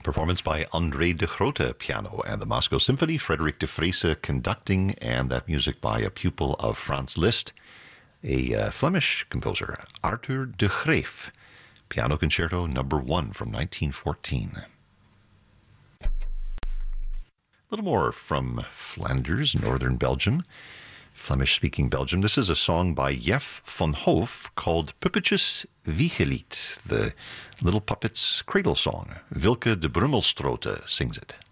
Performance by André de Grote, piano, and the Moscow Symphony, Frederick de Vreese conducting, and that music by a pupil of Franz Liszt, a Flemish composer, Arthur de Greef, Piano Concerto Number 1 from 1914. A little more from Flanders, northern Belgium, Flemish-speaking Belgium. This is a song by Jef van Hoof called Puppetjes Wiegelied, the Little Puppets Cradle Song. Wilke de Brummelstrote sings it.